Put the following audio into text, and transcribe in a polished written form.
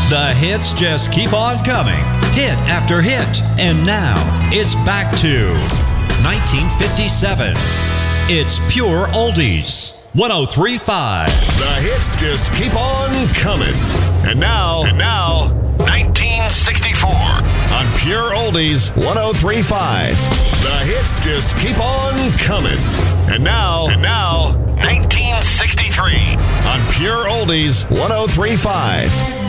The hits just keep on coming, hit after hit. And now, it's back to 1957. It's Pure Oldies. 103.5. The hits just keep on coming. And now, 1964. On Pure Oldies 103.5. The hits just keep on coming. And now, 1963. On Pure Oldies 103.5.